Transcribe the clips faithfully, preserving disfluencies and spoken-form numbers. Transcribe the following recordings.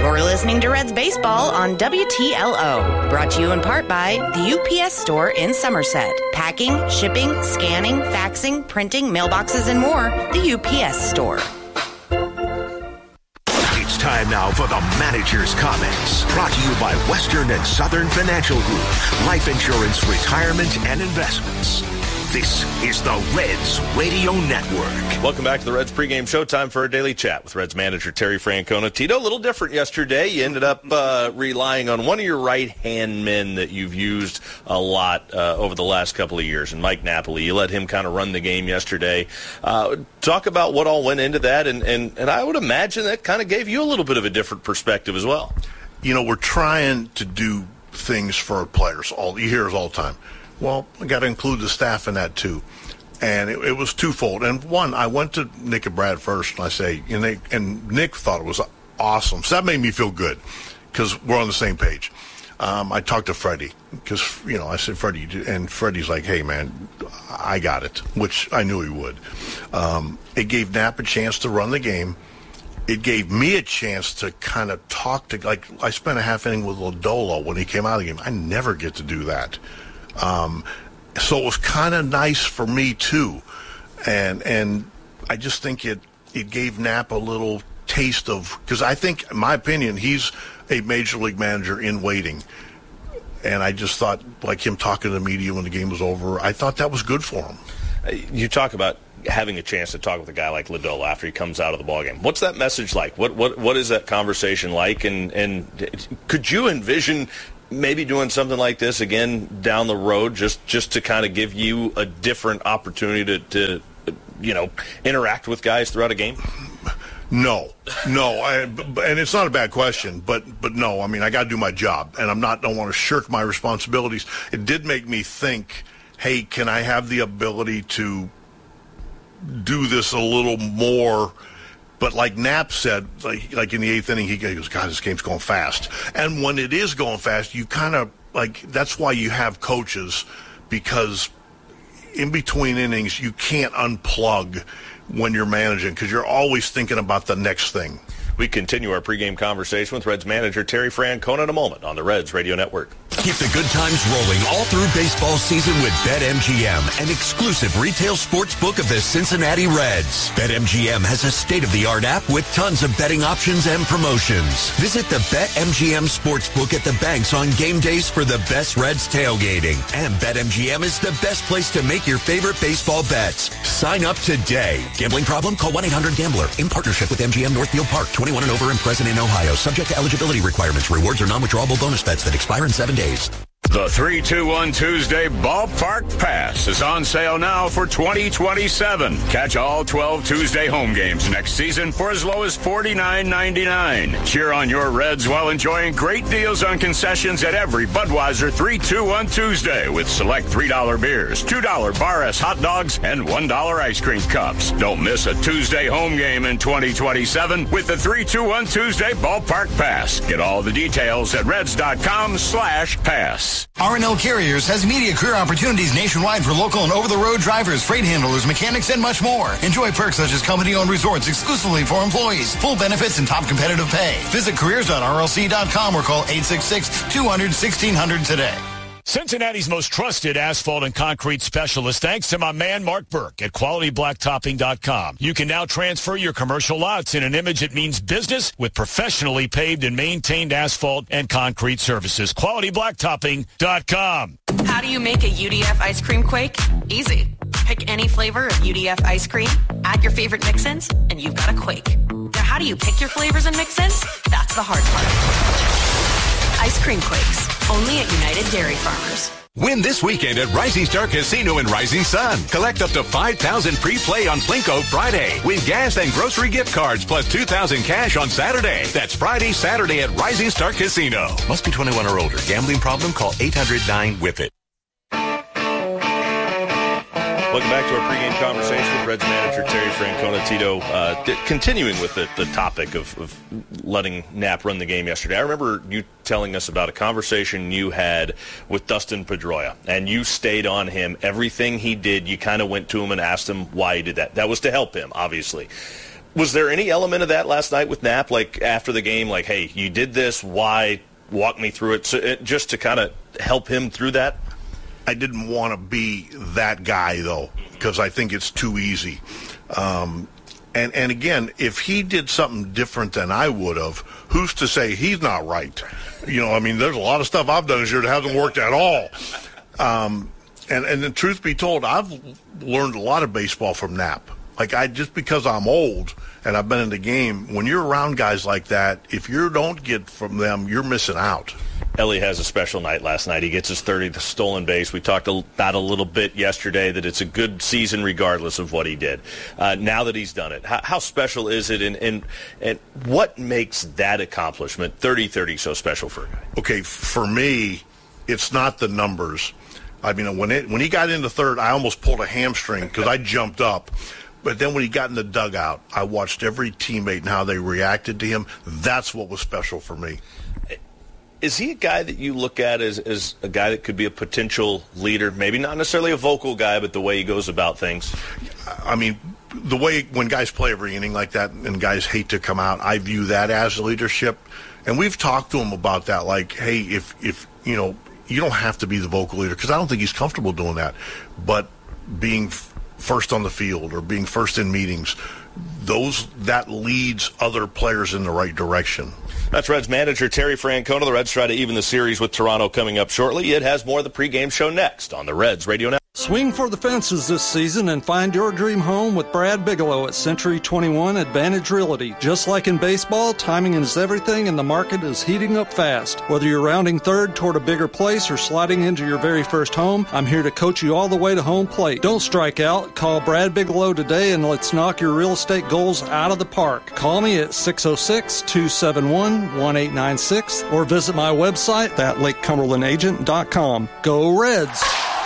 You're listening to Reds Baseball on W T L O. Brought to you in part by the U P S Store in Somerset. Packing, shipping, scanning, faxing, printing, mailboxes, and more. The U P S Store. It's time now for the manager's comments. Brought to you by Western and Southern Financial Group. Life insurance, retirement, and investments. This is the Reds Radio Network. Welcome back to the Reds pregame show. Time for a daily chat with Reds manager Terry Francona. Tito, a little different yesterday. You ended up uh, relying on one of your right-hand men that you've used a lot uh, over the last couple of years, and Mike Napoli. You let him kind of run the game yesterday. Uh, talk about what all went into that, and, and, and I would imagine that kind of gave you a little bit of a different perspective as well. You know, we're trying to do things for our players. All you hear is all the time. Well, I got to include the staff in that too, and it, it was twofold. And one, I went to Nick and Brad first, and I say, and, they, and Nick thought it was awesome. So that made me feel good because we're on the same page. Um, I talked to Freddie because you know I said Freddie, and Freddie's like, "Hey man, I got it," which I knew he would. Um, it gave Knapp a chance to run the game. It gave me a chance to kind of talk to, like, I spent a half inning with Lodolo when he came out of the game. I never get to do that. Um, so it was kind of nice for me too, and and I just think it it gave Knapp a little taste of, because I think, in my opinion, he's a major league manager in waiting, and I just thought, like him talking to the media when the game was over, I thought that was good for him. You talk about having a chance to talk with a guy like Lodolo after he comes out of the ballgame. What's that message like? What what what is that conversation like? And and could you envision maybe doing something like this again down the road, just, just to kind of give you a different opportunity to, to, you know, interact with guys throughout a game? No, no, I, and it's not a bad question, but but no, I mean, I got to do my job, and I'm not, don't want to shirk my responsibilities. It did make me think, hey, can I have the ability to do this a little more? But like Knapp said, like, like in the eighth inning, he goes, God, this game's going fast. And when it is going fast, you kind of, like, that's why you have coaches, because in between innings, you can't unplug when you're managing, because you're always thinking about the next thing. We continue our pregame conversation with Reds manager Terry Francona in a moment on the Reds Radio Network. Keep the good times rolling all through baseball season with BetMGM, an exclusive retail sports book of the Cincinnati Reds. BetMGM has a state-of-the-art app with tons of betting options and promotions. Visit the BetMGM Sportsbook at the banks on game days for the best Reds tailgating. And BetMGM is the best place to make your favorite baseball bets. Sign up today. Gambling problem? Call one eight hundred gambler. In partnership with M G M Northfield Park. twenty-one and over and present in Ohio. Subject to eligibility requirements. Rewards are non-withdrawable bonus bets that expire in seven days. The three two one Tuesday Ballpark Pass is on sale now for twenty twenty-seven. Catch all twelve Tuesday home games next season for as low as forty-nine ninety-nine. Cheer on your Reds while enjoying great deals on concessions at every Budweiser three two one Tuesday with select three dollar beers, two dollar Bar S hot dogs, and one dollar ice cream cups. Don't miss a Tuesday home game in twenty twenty-seven with the three two one Tuesday Ballpark Pass. Get all the details at reds.com slash pass. R and L Carriers has immediate career opportunities nationwide for local and over-the-road drivers, freight handlers, mechanics, and much more. Enjoy perks such as company-owned resorts exclusively for employees, full benefits, and top competitive pay. Visit careers dot R L C dot com or call eight six six, two hundred, sixteen hundred today. Cincinnati's most trusted asphalt and concrete specialist, thanks to my man Mark Burke at quality blacktopping dot com. You can now transfer your commercial lots in an image that means business with professionally paved and maintained asphalt and concrete services. quality blacktopping dot com. How do you make a U D F ice cream quake? Easy. Pick any flavor of U D F ice cream, add your favorite mix-ins, and you've got a quake. Now, how do you pick your flavors and mix-ins? That's the hard part. Ice cream quakes, only at United Dairy Farmers. Win this weekend at Rising Star Casino in Rising Sun. Collect up to five thousand dollars pre-play on Plinko Friday. Win gas and grocery gift cards plus two thousand dollars cash on Saturday. That's Friday, Saturday at Rising Star Casino. Must be twenty-one or older. Gambling problem? Call eight hundred nine W I P it. Welcome back to our pregame conversation with Reds manager Terry Francona. Tito, uh, d- continuing with the, the topic of, of letting Knapp run the game yesterday. I remember you telling us about a conversation you had with Dustin Pedroia, and you stayed on him. Everything he did, you kind of went to him and asked him why he did that. That was to help him, obviously. Was there any element of that last night with Knapp, like after the game, like, hey, you did this, why? Walk me through it, so it just to kind of help him through that? I didn't want to be that guy, though, because I think it's too easy. Um, and, and again, if he did something different than I would have, who's to say he's not right? You know, I mean, there's a lot of stuff I've done this year that hasn't worked at all. Um, and, and the truth be told, I've learned a lot of baseball from Knapp. Like, I just because I'm old and I've been in the game, when you're around guys like that, if you don't get from them, you're missing out. Ellie has a special night last night. He gets his thirtieth stolen base. We talked about a little bit yesterday that it's a good season regardless of what he did. Uh, now that he's done it, how, how special is it, and, and, and what makes that accomplishment, thirty thirty, so special for a guy? Okay, for me, it's not the numbers. I mean, when it when he got into third, I almost pulled a hamstring because I jumped up. But then when he got in the dugout, I watched every teammate and how they reacted to him. That's what was special for me. Is he a guy that you look at as, as a guy that could be a potential leader? Maybe not necessarily a vocal guy, but the way he goes about things? I mean, the way when guys play every inning like that and guys hate to come out, I view that as leadership. And we've talked to him about that, like, hey, if, if you know, you don't have to be the vocal leader, because I don't think he's comfortable doing that. But being first on the field or being first in meetings, those that leads other players in the right direction. That's Reds manager Terry Francona. The Reds try to even the series with Toronto coming up shortly. It has more of the pregame show next on the Reds Radio Network. Swing for the fences this season and find your dream home with Brad Bigelow at Century twenty-one Advantage Realty. Just like in baseball, timing is everything and the market is heating up fast. Whether you're rounding third toward a bigger place or sliding into your very first home, I'm here to coach you all the way to home plate. Don't strike out. Call Brad Bigelow today and let's knock your real estate goals out of the park. Call me at six oh six, two seven one, one eight nine six or visit my website at lake cumberland agent dot com. Go Reds!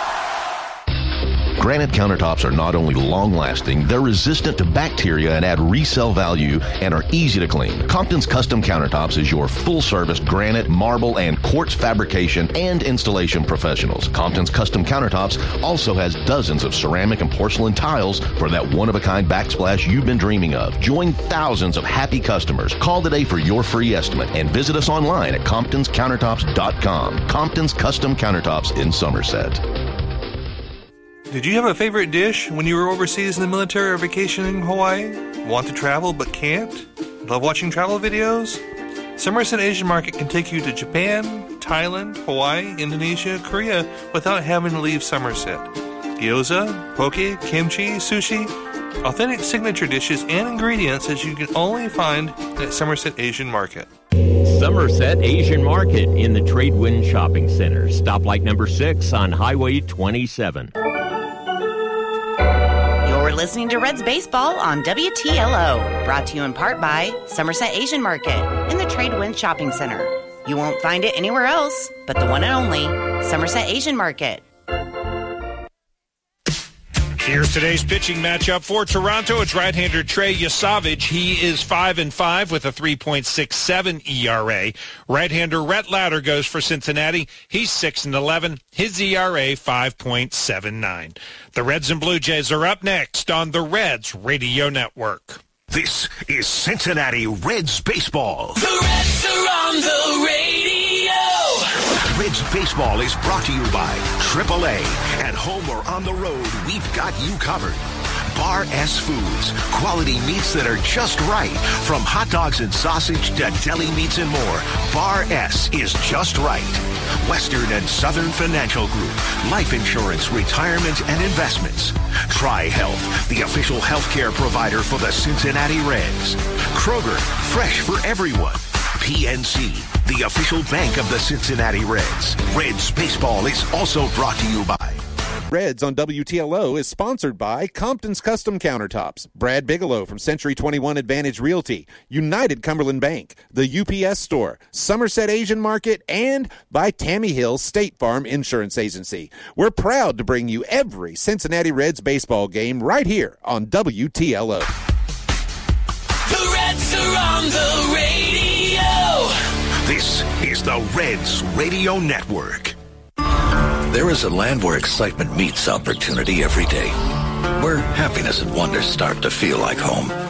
Granite countertops are not only long-lasting, they're resistant to bacteria and add resale value and are easy to clean. Compton's Custom Countertops is your full-service granite, marble, and quartz fabrication and installation professionals. Compton's Custom Countertops also has dozens of ceramic and porcelain tiles for that one-of-a-kind backsplash you've been dreaming of. Join thousands of happy customers. Call today for your free estimate and visit us online at comptons countertops dot com. Compton's Custom Countertops in Somerset. Did you have a favorite dish when you were overseas in the military or vacationing in Hawaii? Want to travel but can't? Love watching travel videos? Somerset Asian Market can take you to Japan, Thailand, Hawaii, Indonesia, Korea without having to leave Somerset. Gyoza, poke, kimchi, sushi, authentic signature dishes and ingredients that you can only find at Somerset Asian Market. Somerset Asian Market in the Tradewind Shopping Center. Stoplight number six on Highway twenty-seven. You're listening to Reds Baseball on W T L O, brought to you in part by Somerset Asian Market in the Tradewind Shopping Center. You won't find it anywhere else but the one and only Somerset Asian Market. Here's today's pitching matchup for Toronto. It's right-hander Trey Yasavage. He is five and five with a three point six seven E R A. Right-hander Rhett Ladder goes for Cincinnati. He's six and eleven. His E R A five point seven nine. The Reds and Blue Jays are up next on the Reds Radio Network. This is Cincinnati Reds baseball. The Reds are on the radio. Reds baseball is brought to you by triple A. At home or on the road, we've got you covered. Bar S Foods, quality meats that are just right. From hot dogs and sausage to deli meats and more, Bar S is just right. Western and Southern Financial Group, life insurance, retirement, and investments. Tri-Health, the official healthcare provider for the Cincinnati Reds. Kroger, fresh for everyone. P N C, the official bank of the Cincinnati Reds. Reds baseball is also brought to you by Reds on W T L O is sponsored by Compton's Custom Countertops, Brad Bigelow from Century twenty-one Advantage Realty, United Cumberland Bank, the U P S Store, Somerset Asian Market, and by Tammy Hill State Farm Insurance Agency. We're proud to bring you every Cincinnati Reds baseball game right here on W T L O. The Reds are on the radio. This is the Reds Radio Network. There is a land where excitement meets opportunity every day, where happiness and wonder start to feel like home.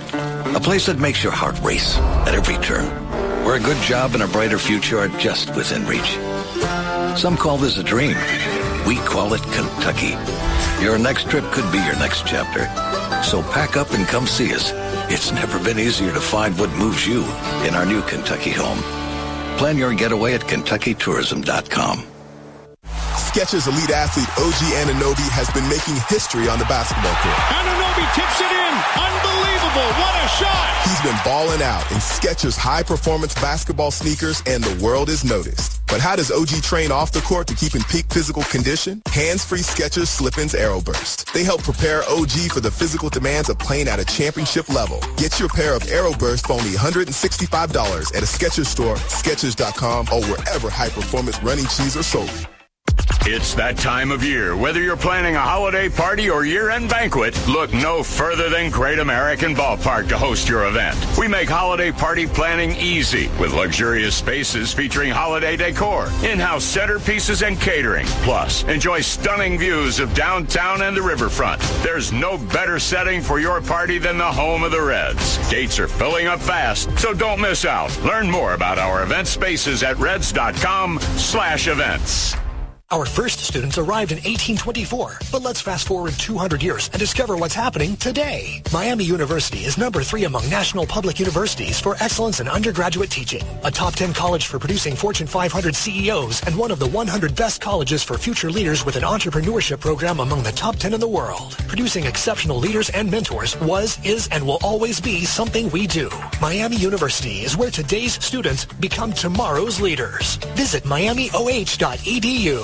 A place that makes your heart race at every turn. Where a good job and a brighter future are just within reach. Some call this a dream. We call it Kentucky. Your next trip could be your next chapter. So pack up and come see us. It's never been easier to find what moves you in our new Kentucky home. Plan your getaway at Kentucky Tourism dot com. Skechers elite athlete O G Anunoby has been making history on the basketball court. Anunoby tips it in. Unbelievable. What a shot. He's been balling out in Skechers high-performance basketball sneakers, and the world has noticed. But how does O G train off the court to keep in peak physical condition? Hands-free Skechers Slip-ins AeroBurst. They help prepare O G for the physical demands of playing at a championship level. Get your pair of AeroBurst for only one hundred sixty-five dollars at a Skechers store, Skechers dot com, or wherever high-performance running shoes are sold. It's that time of year. Whether you're planning a holiday party or year-end banquet, look no further than Great American Ballpark to host your event. We make holiday party planning easy with luxurious spaces featuring holiday decor, in-house centerpieces, and catering. Plus, enjoy stunning views of downtown and the riverfront. There's no better setting for your party than the home of the Reds. Dates are filling up fast, so don't miss out. Learn more about our event spaces at reds dot com slash events. Our first students arrived in eighteen twenty-four, but let's fast forward two hundred years and discover what's happening today. Miami University is number three among national public universities for excellence in undergraduate teaching, a top ten college for producing Fortune five hundred C E Os, and one of the one hundred best colleges for future leaders with an entrepreneurship program among the top ten in the world. Producing exceptional leaders and mentors was, is, and will always be something we do. Miami University is where today's students become tomorrow's leaders. Visit miami o h dot e d u.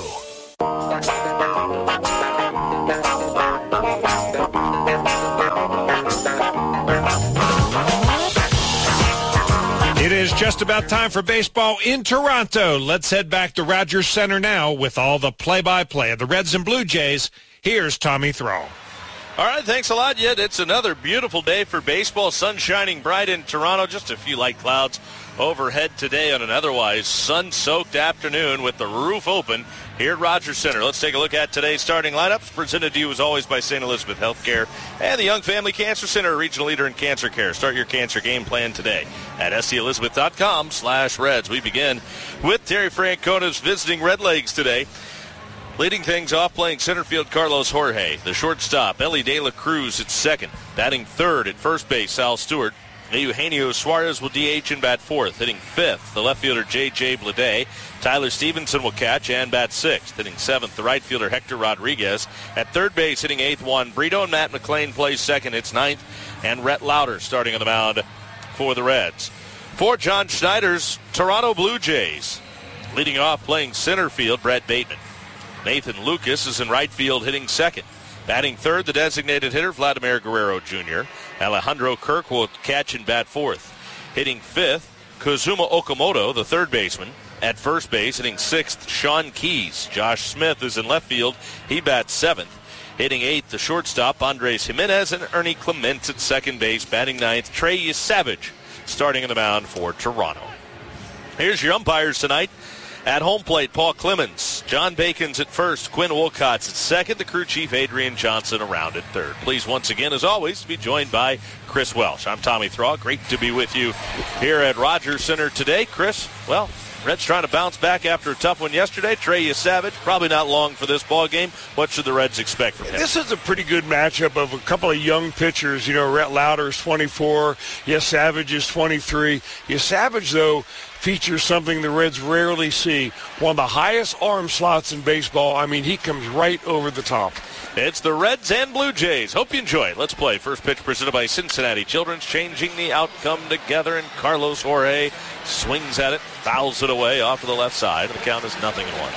It is just about time for baseball in Toronto. Let's head back to Rogers Center now with all the play-by-play of the Reds and Blue Jays. Here's Tommy Thrall. All right, thanks a lot, Yet. It's another beautiful day for baseball. Sun shining bright in Toronto. Just a few light clouds overhead today on an otherwise sun-soaked afternoon with the roof open here at Rogers Center. Let's take a look at today's starting lineups, presented to you as always by Saint Elizabeth Healthcare and the Young Family Cancer Center, a regional leader in cancer care. Start your cancer game plan today at s c elizabeth dot com slash reds. We begin with Terry Francona's visiting Redlegs today. Leading things off, playing center field, Carlos Jorge. The shortstop, Ellie De La Cruz at second. Batting third at first base, Sal Stewart. Eugenio Suarez will D H and bat fourth. Hitting fifth, the left fielder J J Bleday. Tyler Stevenson will catch and bat sixth. Hitting seventh, the right fielder Hector Rodriguez. At third base, hitting eighth, Juan Brito, and Matt McLean plays second. It's ninth, and Rhett Lauder starting on the mound for the Reds. For John Schneider's Toronto Blue Jays, leading off, playing center field, Brett Bateman. Nathan Lucas is in right field, hitting second. Batting third, the designated hitter, Vladimir Guerrero Junior Alejandro Kirk will catch and bat fourth. Hitting fifth, Kazuma Okamoto, the third baseman. At first base, hitting sixth, Sean Keys. Josh Smith is in left field. He bats seventh. Hitting eighth, the shortstop, Andres Jimenez, and Ernie Clement at second base. Batting ninth, Trey Savage, starting on the mound for Toronto. Here's your umpires tonight. At home plate, Paul Clemens. John Bacon's at first. Quinn Wilcott's at second. The crew chief, Adrian Johnson, around at third. Please, once again, as always, be joined by Chris Welsh. I'm Tommy Thrall. Great to be with you here at Rogers Center today. Chris, well, Reds trying to bounce back after a tough one yesterday. Trey Savage, probably not long for this ball game. What should the Reds expect from him? This is a pretty good matchup of a couple of young pitchers. You know, Rhett Lauder is twenty-four. Yes, Savage is twenty-three. Yes, Savage, though, features something the Reds rarely see. One of the highest arm slots in baseball. I mean, he comes right over the top. It's the Reds and Blue Jays. Hope you enjoy it. Let's play. First pitch presented by Cincinnati Children's, changing the outcome together, and Carlos Jorge swings at it, fouls it away off to the left side. The count is nothing in one.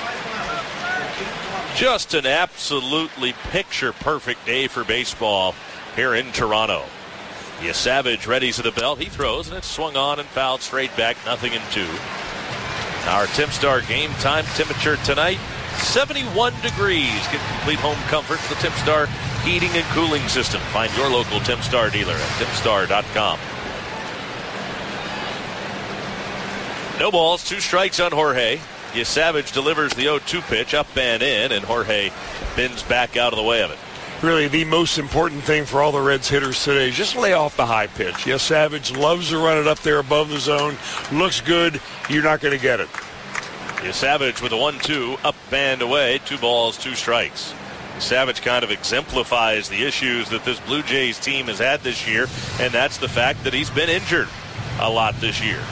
Just an absolutely picture-perfect day for baseball here in Toronto. Yeah, Savage readies to the belt. He throws, and it's swung on and fouled straight back, nothing in two. Our TimStar game time temperature tonight, seventy-one degrees. Get complete home comfort with the TimStar heating and cooling system. Find your local TimStar dealer at tim star dot com. No balls, two strikes on Jorge. Yeah, Savage delivers the oh two pitch up and in, and Jorge bends back out of the way of it. really the most important thing for all the Reds hitters today is just lay off the high pitch. Yes, Savage loves to run it up there above the zone. Looks good. You're not going to get it. Yeah, Savage with a one two, up and away, two balls, two strikes. Savage kind of exemplifies the issues that this Blue Jays team has had this year, and that's the fact that he's been injured a lot this year.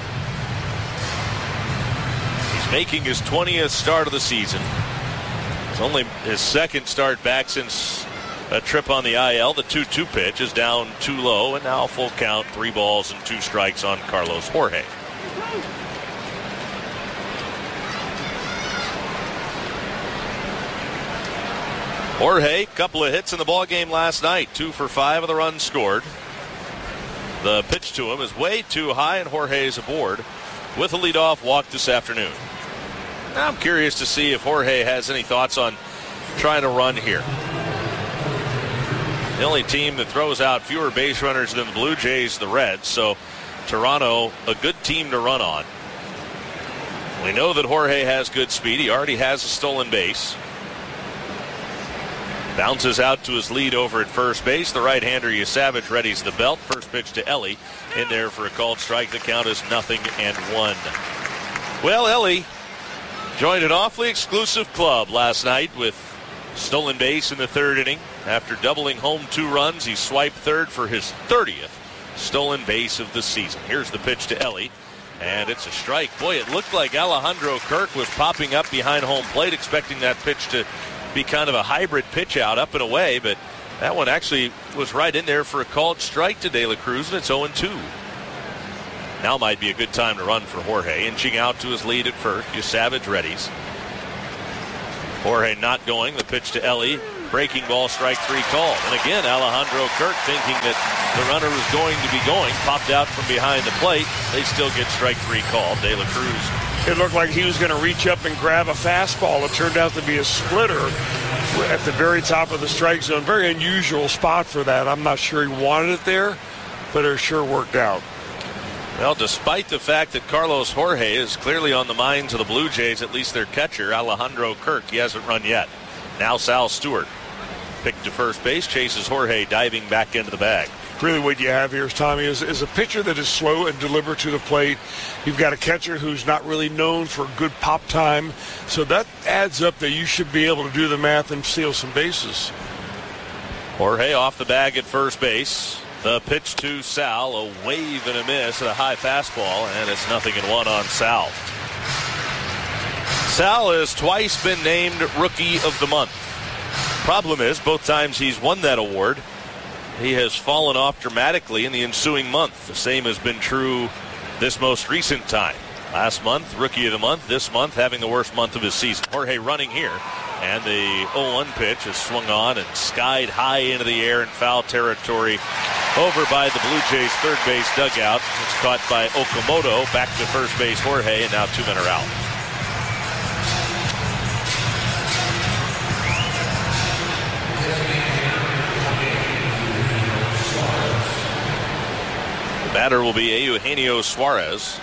He's making his twentieth start of the season. It's only his second start back since a trip on the I L. The two two pitch is down too low, and now full count, three balls and two strikes on Carlos Jorge. Jorge, couple of hits in the ball game last night. Two for five of the runs scored. The pitch to him is way too high, and Jorge is aboard with a leadoff walk this afternoon. Now I'm curious to see if Jorge has any thoughts on trying to run here. The only team that throws out fewer base runners than the Blue Jays, the Reds. So Toronto, a good team to run on. We know that Jorge has good speed. He already has a stolen base. Bounces out to his lead over at first base. The right-hander, Savage, readies the belt. First pitch to Ellie. In there for a called strike. The count is nothing and one. Well, Ellie joined an awfully exclusive club last night with stolen base in the third inning. After doubling home two runs, he swiped third for his thirtieth stolen base of the season. Here's the pitch to Ellie, and it's a strike. Boy, it looked like Alejandro Kirk was popping up behind home plate, expecting that pitch to be kind of a hybrid pitch out, up and away, but that one actually was right in there for a called strike to De La Cruz, and it's oh two. Now might be a good time to run for Jorge. Inching out to his lead at first. Savage readies. Jorge not going. The pitch to Ellie. Breaking ball, strike three called. And again, Alejandro Kirk, thinking that the runner was going to be going, popped out from behind the plate. They still get strike three called. De La Cruz. It looked like he was going to reach up and grab a fastball. It turned out to be a splitter at the very top of the strike zone. Very unusual spot for that. I'm not sure he wanted it there, but it sure worked out. Well, despite the fact that Carlos Jorge is clearly on the minds of the Blue Jays, at least their catcher, Alejandro Kirk, he hasn't run yet. Now Sal Stewart picked to first base, chases Jorge diving back into the bag. Really what you have here, is, Tommy, is, is a pitcher that is slow and deliberate to the plate. You've got a catcher who's not really known for good pop time. So that adds up that you should be able to do the math and steal some bases. Jorge off the bag at first base. The pitch to Sal, a wave and a miss at a high fastball, and it's nothing and one on Sal. Sal has twice been named Rookie of the Month. Problem is, both times he's won that award, he has fallen off dramatically in the ensuing month. The same has been true this most recent time. Last month, Rookie of the Month. This month, having the worst month of his season. Jorge running here, and the oh one pitch is swung on and skied high into the air in foul territory over by the Blue Jays' third base dugout. It's caught by Okamoto. Back to first base, Jorge, and now two men are out. The batter will be Eugenio Suarez.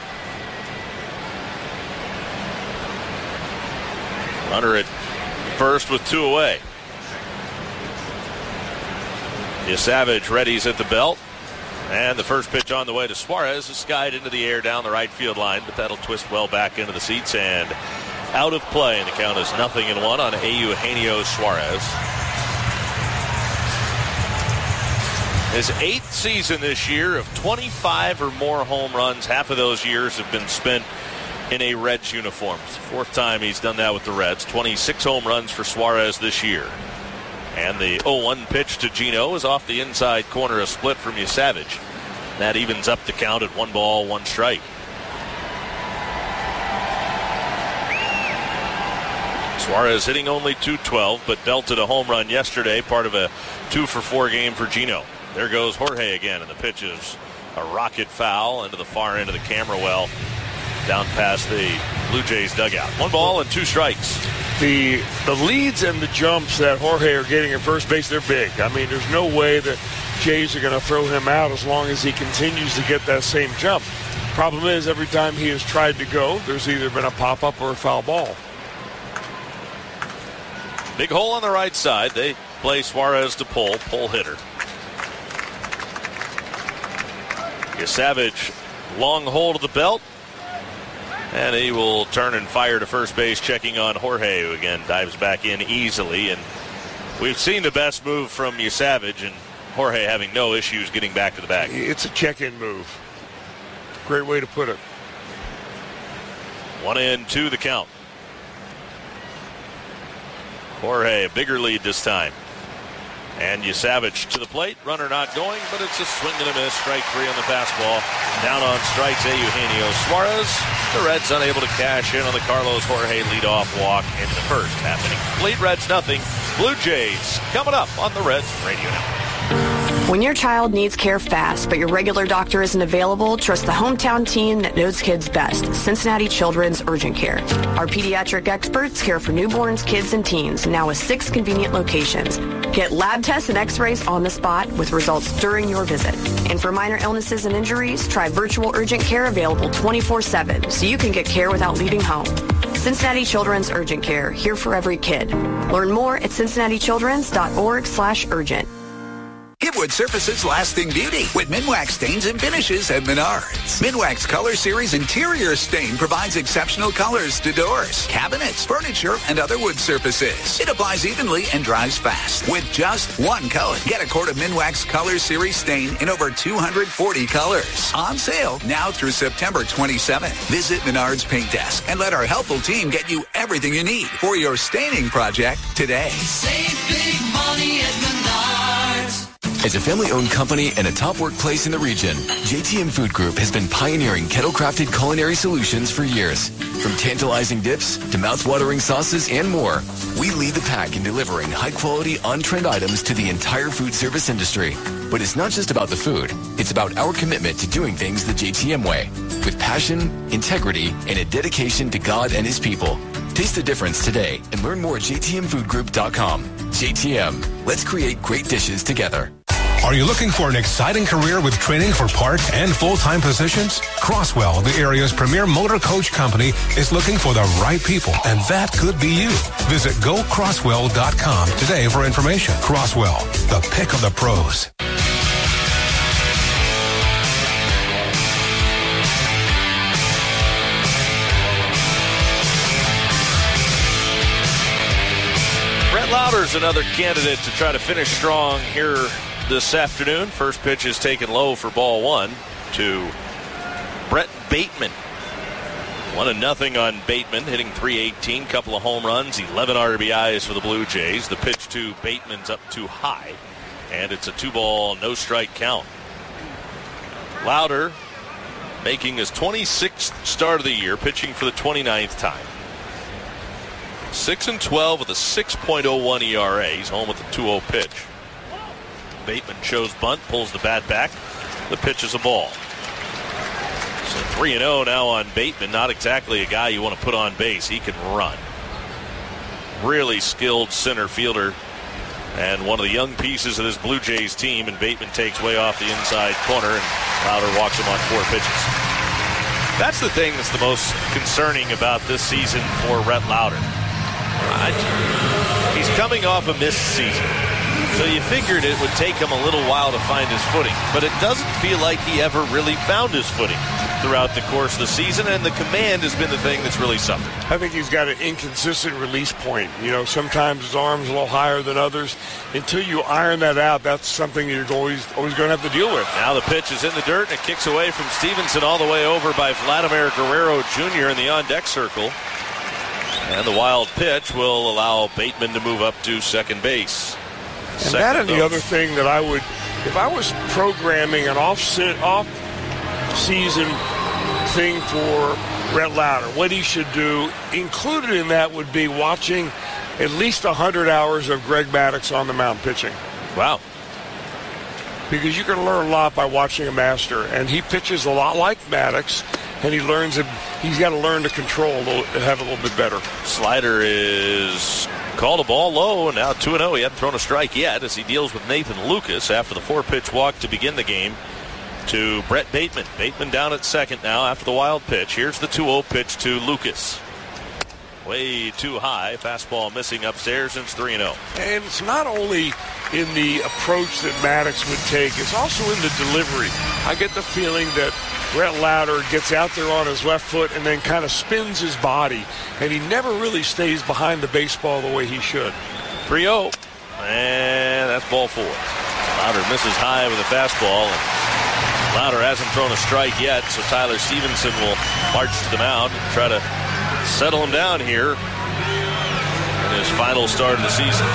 Runner at first with two away. Savage readies at the belt. And the first pitch on the way to Suarez is skied into the air down the right field line, but that'll twist well back into the seats and out of play. And the count is nothing and one on Eugenio Suarez. His eighth season this year of twenty-five or more home runs. Half of those years have been spent in a Reds uniform. It's the fourth time he's done that with the Reds. twenty-six home runs for Suarez this year. And the oh one pitch to Gino is off the inside corner, a split from Savage. That evens up the count at one ball, one strike. Suarez hitting only two twelve, but belted a home run yesterday, part of a two for four game for Gino. There goes Jorge again, and the pitch is a rocket foul into the far end of the camera well, down past the Blue Jays dugout. One ball and two strikes. The the leads and the jumps that Jorge are getting at first base, they're big. I mean, there's no way the Jays are going to throw him out as long as he continues to get that same jump. Problem is, every time he has tried to go, there's either been a pop-up or a foul ball. Big hole on the right side. They play. Suarez to pull. Pull hitter. Savage, long hold of the belt. And he will turn and fire to first base, checking on Jorge, who again dives back in easily. And we've seen the best move from Savage, and Jorge having no issues getting back to the bag. It's a check-in move. Great way to put it. One and two the count. Jorge, a bigger lead this time. And Savage to the plate. Runner not going, but it's a swing and a miss. Strike three on the fastball. Down on strikes, Eugenio Suarez. The Reds unable to cash in on the Carlos Jorge leadoff walk in the first. Happening complete. Reds nothing. Blue Jays coming up on the Reds Radio Network. When your child needs care fast, but your regular doctor isn't available, trust the hometown team that knows kids best, Cincinnati Children's Urgent Care. Our pediatric experts care for newborns, kids, and teens, now with six convenient locations. Get lab tests and x-rays on the spot with results during your visit. And for minor illnesses and injuries, try virtual urgent care available twenty-four seven so you can get care without leaving home. Cincinnati Children's Urgent Care, here for every kid. Learn more at cincinnati children's dot org slash urgent. Give Wood Surfaces lasting beauty with Minwax stains and finishes at Menards. Minwax Color Series Interior Stain provides exceptional colors to doors, cabinets, furniture, and other wood surfaces. It applies evenly and dries fast with just one coat. Get a quart of Minwax Color Series Stain in over two hundred forty colors. On sale now through September twenty-seventh. Visit Menards Paint Desk and let our helpful team get you everything you need for your staining project today. Save big money at Menards. As a family-owned company and a top workplace in the region, J T M Food Group has been pioneering kettle-crafted culinary solutions for years. From tantalizing dips to mouth-watering sauces and more, we lead the pack in delivering high-quality, on-trend items to the entire food service industry. But it's not just about the food. It's about our commitment to doing things the J T M way, with passion, integrity, and a dedication to God and His people. Taste the difference today and learn more at j t m food group dot com. J T M, let's create great dishes together. Are you looking for an exciting career with training for part and full-time positions? Crosswell, the area's premier motor coach company, is looking for the right people, and that could be you. Visit go crosswell dot com today for information. Crosswell, the pick of the pros. Brett Lauder's another candidate to try to finish strong here this afternoon. First pitch is taken low for ball one to Brett Bateman. One and nothing on Bateman, hitting three eighteen, couple of home runs, eleven R B Is for the Blue Jays. The pitch to Bateman's up too high, and it's a two-ball, no-strike count. Lauder making his twenty-sixth start of the year, pitching for the twenty-ninth time. six and twelve with a six point oh one E R A. He's home with a two oh pitch. Bateman shows bunt, pulls the bat back. The pitch is a ball. So three and oh now on Bateman. Not exactly a guy you want to put on base. He can run. Really skilled center fielder and one of the young pieces of this Blue Jays team. And Bateman takes way off the inside corner, and Lauder walks him on four pitches. That's the thing that's the most concerning about this season for Rhett Lauder. Right. He's coming off a missed season. So you figured it would take him a little while to find his footing, but it doesn't feel like he ever really found his footing throughout the course of the season, and the command has been the thing that's really suffered. I think he's got an inconsistent release point. You know, sometimes his arm's a little higher than others. Until you iron that out, that's something you're always always going to have to deal with. Now the pitch is in the dirt, and it kicks away from Stevenson all the way over by Vladimir Guerrero Junior in the on-deck circle. And the wild pitch will allow Bateman to move up to second base. And Second that and the dose. other thing that I would, if I was programming an off-season thing for Rhett Lauder, what he should do, included in that would be watching at least one hundred hours of Greg Maddux on the mound pitching. Wow. Because you can learn a lot by watching a master, and he pitches a lot like Maddux, and he learns that he's got to learn to control, a little, have a little bit better. Slider is called a ball low, and now two and oh. He hadn't thrown a strike yet as he deals with Nathan Lucas after the four-pitch walk to begin the game to Brett Bateman. Bateman down at second now after the wild pitch. Here's the two oh pitch to Lucas. Way too high. Fastball missing upstairs, and it's three and oh. And it's not only in the approach that Maddox would take, it's also in the delivery. I get the feeling that Rhett Lauder gets out there on his left foot and then kind of spins his body, and he never really stays behind the baseball the way he should. three oh. And that's ball four. Lauder misses high with a fastball. And Lauder hasn't thrown a strike yet, so Tyler Stevenson will march to the mound and try to settle him down here in his final start of the season.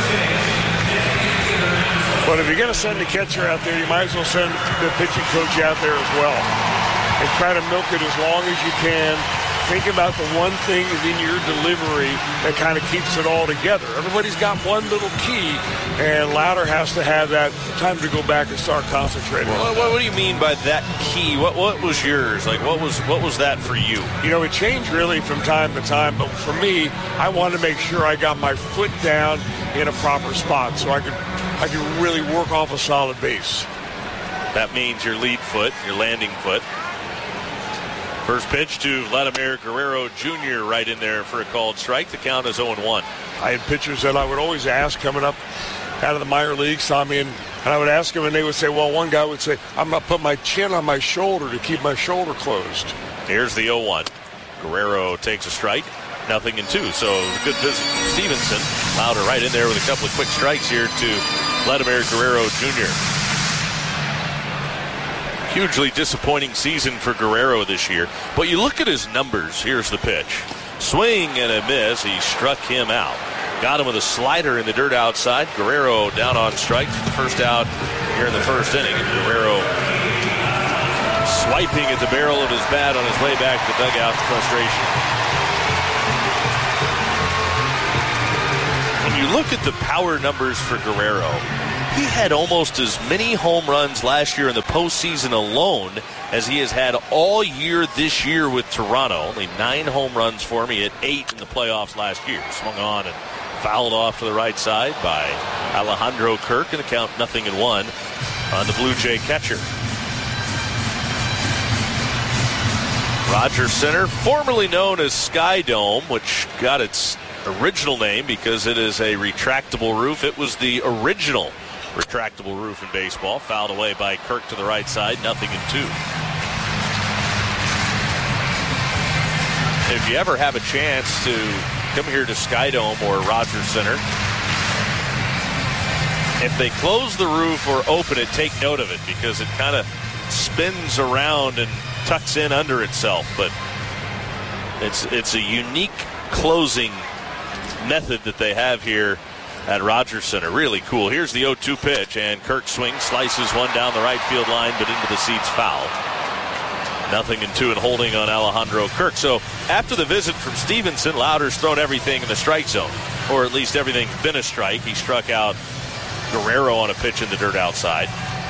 But if you're going to send the catcher out there, you might as well send the pitching coach out there as well. And try to milk it as long as you can. Think about the one thing in your delivery that kind of keeps it all together. Everybody's got one little key, and Lauder has to have that time to go back and start concentrating. Well, what, what do you mean by that key? What what was yours? Like, what was what was that for you? You know, it changed really from time to time, but for me, I wanted to make sure I got my foot down in a proper spot so I could I could really work off a solid base. That means your lead foot, your landing foot. First pitch to Vladimir Guerrero Junior right in there for a called strike. The count is oh and one. I had pitchers that I would always ask coming up out of the minor leagues, Tommy, and, and I would ask them, and they would say, well, one guy would say, I'm going to put my chin on my shoulder to keep my shoulder closed. Here's the oh one. Guerrero takes a strike. Nothing in two. So it was a good visit from Stevenson. Lauder right in there with a couple of quick strikes here to Vladimir Guerrero Junior Hugely disappointing season for Guerrero this year. But you look at his numbers. Here's the pitch. Swing and a miss. He struck him out. Got him with a slider in the dirt outside. Guerrero down on strikes. First out here in the first inning. And Guerrero swiping at the barrel of his bat on his way back to the dugout in frustration. When you look at the power numbers for Guerrero, he had almost as many home runs last year in the postseason alone as he has had all year this year with Toronto. Only nine home runs for him. He had eight in the playoffs last year. Swung on and fouled off to the right side by Alejandro Kirk, and the count nothing in one on the Blue Jay catcher. Rogers Center, formerly known as Sky Dome, which got its original name because it is a retractable roof. It was the original retractable roof in baseball. Fouled away by Kirk to the right side. Nothing in two. If you ever have a chance to come here to Sky Dome or Rogers Center, if they close the roof or open it, take note of it because it kind of spins around and tucks in under itself. But it's it's a unique closing method that they have here at Rogers Center. Really cool. Here's the oh two pitch, and Kirk swings, slices one down the right field line, but into the seats foul. Nothing in two and holding on Alejandro Kirk. So after the visit from Stevenson, Lauder's thrown everything in the strike zone, or at least everything's been a strike. He struck out Guerrero on a pitch in the dirt outside.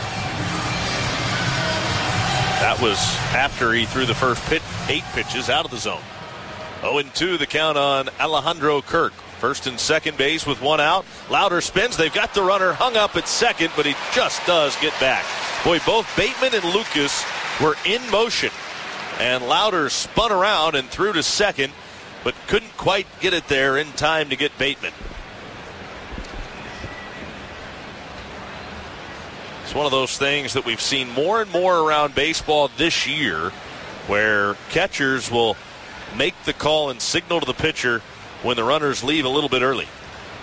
That was after he threw the first pit, eight pitches out of the zone. oh and two the count on Alejandro Kirk. First and second base with one out. Lauder spins. They've got the runner hung up at second, but he just does get back. Boy, both Bateman and Lucas were in motion. And Lauder spun around and threw to second, but couldn't quite get it there in time to get Bateman. It's one of those things that we've seen more and more around baseball this year where catchers will make the call and signal to the pitcher when the runners leave a little bit early.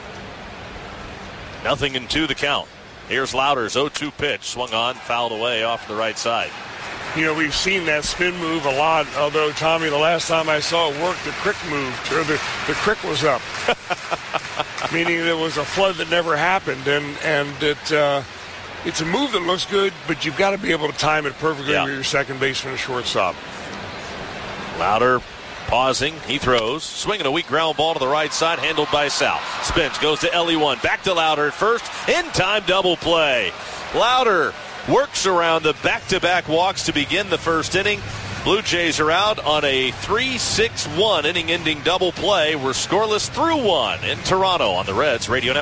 Nothing in two the count. Here's Lauder's oh two pitch. Swung on, fouled away off the right side. You know, we've seen that spin move a lot, although, Tommy, the last time I saw it work, the crick moved, or the, the crick was up. Meaning there was a flood that never happened, and, and it, uh, it's a move that looks good, but you've got to be able to time it perfectly yeah. with your second baseman and shortstop. Lauder pausing, he throws, swinging a weak ground ball to the right side, handled by Sal. Spins, goes to L E one, back to Lauder at first, in time double play. Lauder works around the back-to-back walks to begin the first inning. Blue Jays are out on a three six one inning-ending double play. We're scoreless through one in Toronto on the Reds Radio Network.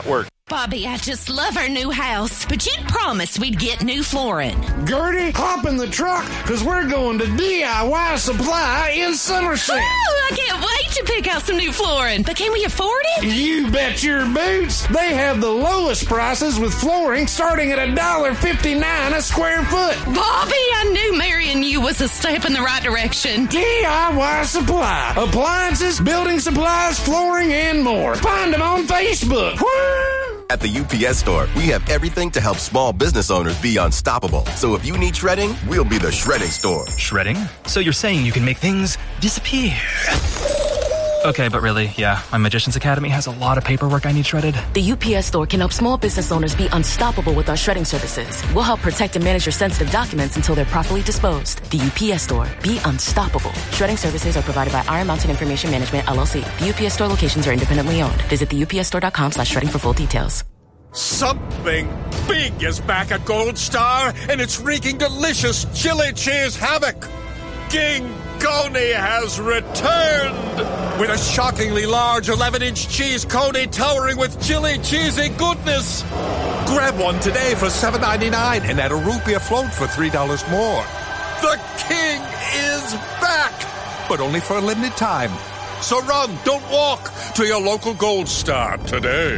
Bobby, I just love our new house, but you promised we'd get new flooring. Gertie, hop in the truck, because we're going to D I Y Supply in Somerset. Oh, I can't wait to pick out some new flooring. But can we afford it? You bet your boots. They have the lowest prices with flooring starting at one dollar fifty-nine a square foot. Bobby, I knew marrying you was a step in the right direction. D I Y Supply. Appliances, building supplies, flooring, and more. Find them on Facebook. Woo! At the U P S Store, we have everything to help small business owners be unstoppable. So if you need shredding, we'll be the shredding store. Shredding? So you're saying you can make things disappear? Okay, but really, yeah, my Magician's Academy has a lot of paperwork I need shredded. The U P S Store can help small business owners be unstoppable with our shredding services. We'll help protect and manage your sensitive documents until they're properly disposed. The U P S Store. Be unstoppable. Shredding services are provided by Iron Mountain Information Management, L L C. The U P S Store locations are independently owned. Visit the U P S store dot com slash shredding for full details. Something big is back at Gold Star, and it's wreaking delicious chili cheese havoc. King Coney has returned with a shockingly large eleven-inch cheese coney towering with chili cheesy goodness. Grab one today for seven ninety-nine and add a root beer float for three dollars more. The king is back, but only for a limited time. So run, don't walk, to your local Gold Star today.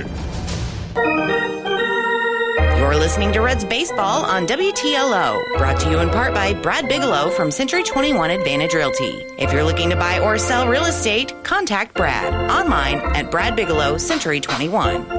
You're listening to Reds Baseball on W T L O, brought to you in part by Brad Bigelow from Century twenty-one Advantage Realty. If you're looking to buy or sell real estate, contact Brad online at Brad Bigelow Century twenty-one.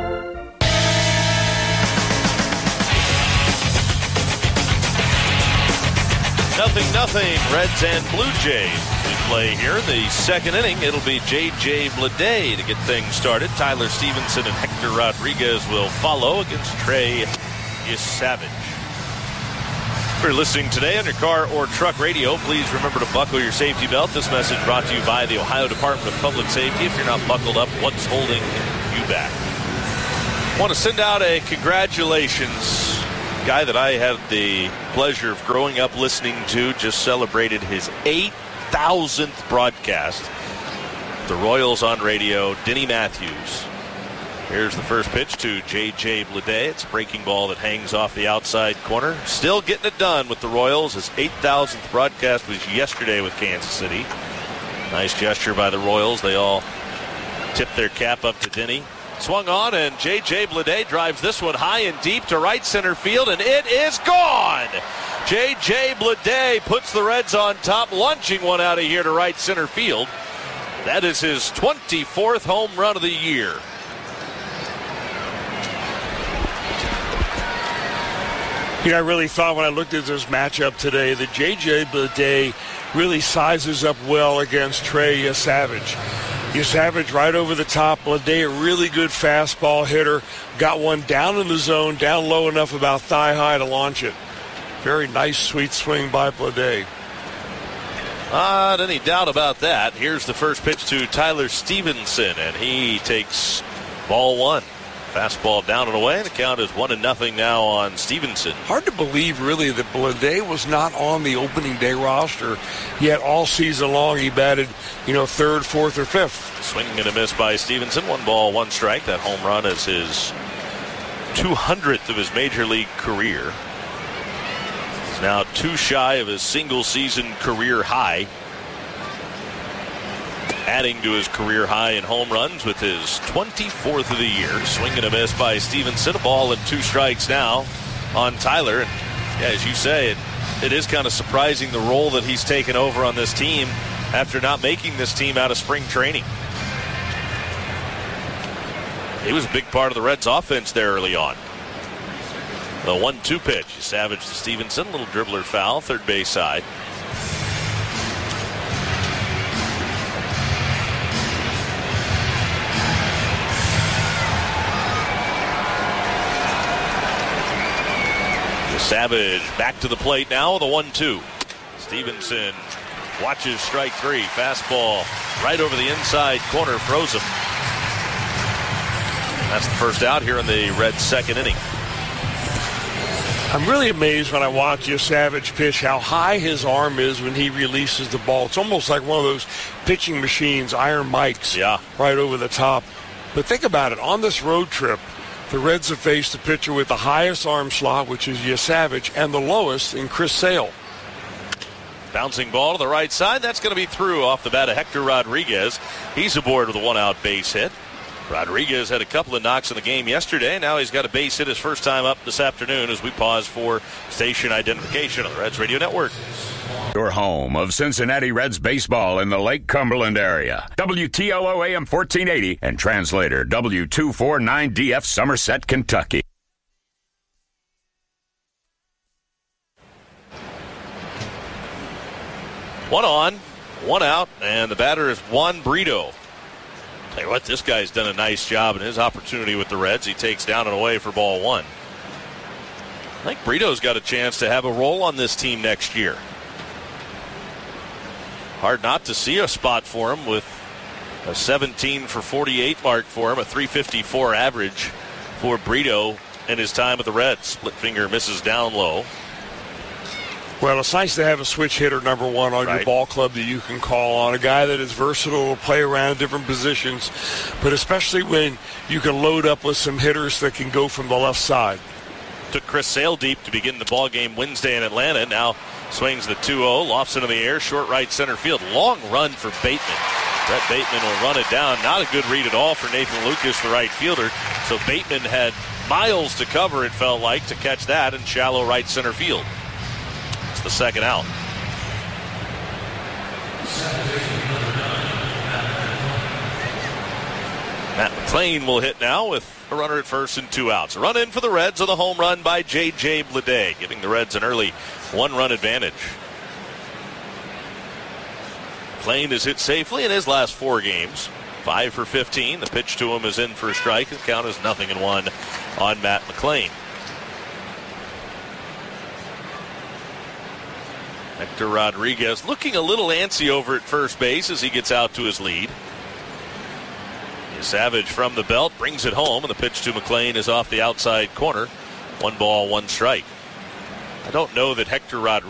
Nothing, nothing. Reds and Blue Jays. We play here the second inning. It'll be J J Bleday to get things started. Tyler Stevenson and Hector Rodriguez will follow against Trey Yesavage. If you're listening today on your car or truck radio, please remember to buckle your safety belt. This message brought to you by the Ohio Department of Public Safety. If you're not buckled up, what's holding you back? I want to send out a congratulations. Guy that I had the pleasure of growing up listening to just celebrated his eight thousandth broadcast. The Royals on radio, Denny Matthews. Here's the first pitch to J J Bleday. It's a breaking ball that hangs off the outside corner. Still getting it done with the Royals. His eight thousandth broadcast was yesterday with Kansas City. Nice gesture by the Royals. They all tipped their cap up to Denny. Swung on, and J J Bleday drives this one high and deep to right center field, and it is gone! J J Bleday puts the Reds on top, launching one out of here to right center field. That is his twenty-fourth home run of the year. You know, I really thought when I looked at this matchup today that J J Bleday really sizes up well against Trey Yesavage. Yesavage right over the top. Bleday, a really good fastball hitter. Got one down in the zone, down low enough about thigh high to launch it. Very nice, sweet swing by Bleday. Not any doubt about that. Here's the first pitch to Tyler Stevenson, and he takes ball one. Fastball down and away. The count is one and nothing now on Stevenson. Hard to believe, really, that Bleday was not on the opening day roster. Yet all season long he batted, you know, third, fourth, or fifth. Swing and a miss by Stevenson. One ball, one strike. That home run is his two hundredth of his major league career. He's now two shy of his single season career high. Adding to his career high in home runs with his twenty-fourth of the year. Swing and a miss by Stevenson. A ball and two strikes now on Tyler. And yeah, as you say, it, it is kind of surprising the role that he's taken over on this team after not making this team out of spring training. He was a big part of the Reds' offense there early on. The one two pitch. Savage to Stevenson. Little dribbler foul, third base side. Savage back to the plate now with a one two. Stevenson watches strike three. Fastball right over the inside corner, froze him. That's the first out here in the Reds' second inning. I'm really amazed when I watch Yesavage pitch how high his arm is when he releases the ball. It's almost like one of those pitching machines, iron mics, yeah, right over the top. But think about it. On this road trip, The Reds have faced the pitcher with the highest arm slot, which is Yesavage, and the lowest in Chris Sale. Bouncing ball to the right side. That's going to be through off the bat of Hector Rodriguez. He's aboard with a one-out base hit. Rodriguez had a couple of knocks in the game yesterday. Now he's got a base hit his first time up this afternoon as we pause for station identification on the Reds Radio Network. Your home of Cincinnati Reds baseball in the Lake Cumberland area. W T L O A M fourteen eighty and translator W two forty-nine D F Somerset, Kentucky. One on, one out, and the batter is Juan Brito. Tell you what, this guy's done a nice job in his opportunity with the Reds. He takes down and away for ball one. I think Brito's got a chance to have a role on this team next year. Hard not to see a spot for him with a seventeen for forty-eight mark for him, a three fifty-four average for Brito in his time with the Reds. Split finger misses down low. Well, it's nice to have a switch hitter number one on right. your ball club that you can call on, a guy that is versatile, to play around different positions, but especially when you can load up with some hitters that can go from the left side. Took Chris Sale deep to begin the ball game Wednesday in Atlanta. Now swings the two oh, lofts into the air, short right center field. Long run for Bateman. Brett Bateman will run it down. Not a good read at all for Nathan Lucas, the right fielder. So Bateman had miles to cover, it felt like, to catch that in shallow right center field. It's the second out. Matt McClain will hit now with a runner at first and two outs. A run in for the Reds on the home run by J J Bleday, giving the Reds an early one-run advantage. McClain has hit safely in his last four games. Five for fifteen. The pitch to him is in for a strike. The count is nothing in one on Matt McClain. Hector Rodriguez looking a little antsy over at first base as he gets out to his lead. Savage from the belt brings it home, and the pitch to McClain is off the outside corner. One ball, one strike. I don't know that Hector Rodriguez